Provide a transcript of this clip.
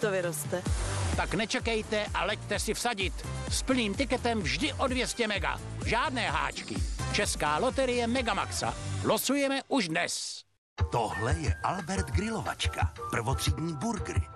to vyroste. Tak nečekejte a leďte si vsadit. S plným tiketem vždy o 200 mega. Žádné háčky. Česká loterie Megamaxa. Losujeme už dnes. Tohle je Albert Grilovačka. Prvotřídní burgery.